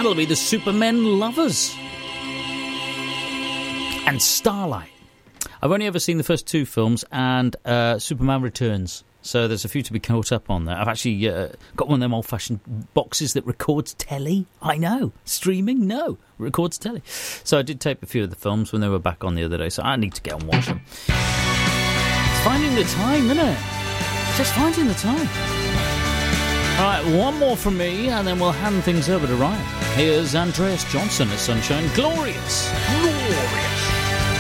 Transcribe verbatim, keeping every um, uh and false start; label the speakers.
Speaker 1: That'll be the Supermen Lovers. And Starlight. I've only ever seen the first two films and uh, Superman Returns. So there's a few to be caught up on there. I've actually uh, got one of them old-fashioned boxes that records telly. I know. Streaming? No. Records telly. So I did tape a few of the films when they were back on the other day, so I need to get and watch them. It's finding the time, isn't it? Just finding the time. All right, one more from me, and then we'll hand things over to Ryan. Here's Andreas Johnson at Sunshine. Glorious. Glorious.